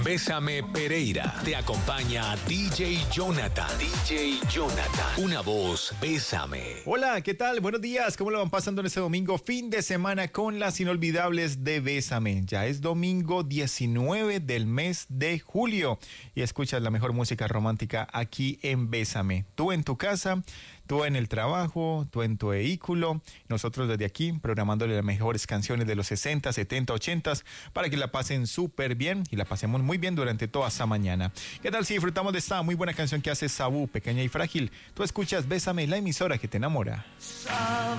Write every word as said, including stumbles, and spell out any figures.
Bésame Pereira. Te acompaña D J Jonathan. D J Jonathan. Una voz, bésame. Hola, ¿qué tal? Buenos días. ¿Cómo lo van pasando en este domingo? Fin de semana con las inolvidables de Bésame. Ya es domingo diecinueve del mes de julio y escuchas la mejor música romántica aquí en Bésame. Tú en tu casa, tú en el trabajo, tú en tu vehículo. Nosotros desde aquí programándole las mejores canciones de los sesenta, setenta, ochenta para que la pasen súper bien y la pasemos muy bien durante toda esta mañana. ¿Qué tal si disfrutamos de esta muy buena canción que hace Sabú, Pequeña y Frágil? Tú escuchas Bésame, la emisora que te enamora.